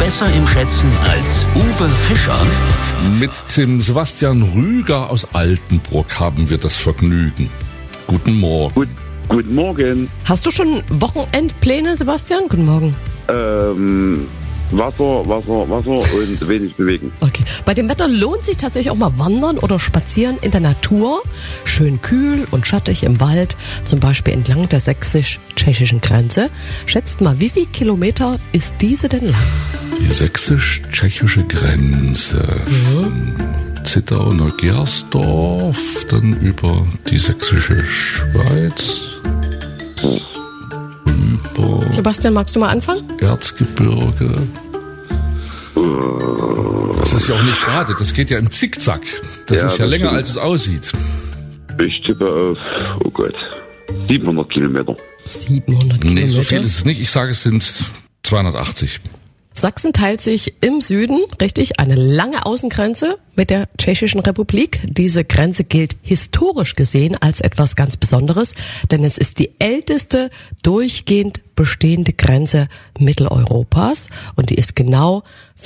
besser im Schätzen als Uwe Fischer? Mit dem Sebastian Rüger aus Altenburg haben wir das Vergnügen. Guten Morgen. Guten Morgen. Hast du schon Wochenendpläne, Sebastian? Guten Morgen. Wasser und wenig bewegen. Okay. Bei dem Wetter lohnt sich tatsächlich auch mal wandern oder spazieren in der Natur. Schön kühl und schattig im Wald, zum Beispiel entlang der sächsisch-tschechischen Grenze. Schätzt mal, wie viel Kilometer ist diese denn lang? Die sächsisch-tschechische Grenze. Von Zittau nach Gersdorf, dann über die sächsische Schweiz, über Sebastian, magst du mal anfangen? Erzgebirge. Das ist ja auch nicht gerade, das geht ja im Zickzack. Das ist ja länger, als es aussieht. Ich tippe auf, 700 Kilometer. 700 Kilometer? Nee, so viel ist es nicht. Ich sage, es sind 280. Sachsen teilt sich im Süden, richtig, eine lange Außengrenze mit der Tschechischen Republik. Diese Grenze gilt historisch gesehen als etwas ganz Besonderes, denn es ist die älteste durchgehend bestehende Grenze Mitteleuropas und die ist genau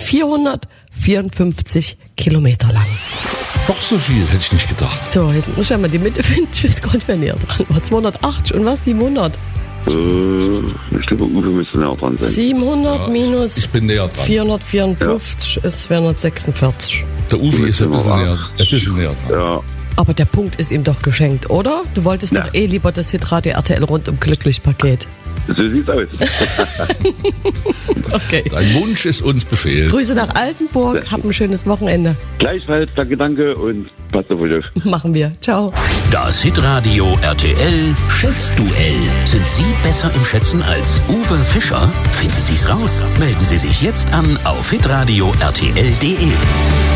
454 Kilometer lang. Doch so viel, hätte ich nicht gedacht. So, jetzt muss ich ja mal die Mitte finden. Ich weiß gar nicht mehr näher dran. War 280 und was? 700? Ich glaube, Uwe müsste näher dran sein. 700 minus Ich bin näher dran. 454 ist 446. Der Uwe ist ein bisschen näher dran. Ja. Aber der Punkt ist ihm doch geschenkt, oder? Du wolltest doch lieber das Hitradio RTL rundum glücklich Paket. So sieht's aus. Okay. Dein Wunsch ist uns Befehl. Grüße nach Altenburg, hab ein schönes Wochenende. Gleichfalls, danke und passt auf euch auf. Machen wir. Ciao. Das Hitradio RTL Schätzduell. Sind Sie besser im Schätzen als Uwe Fischer? Finden Sie's raus. Melden Sie sich jetzt an auf hitradio rtl.de.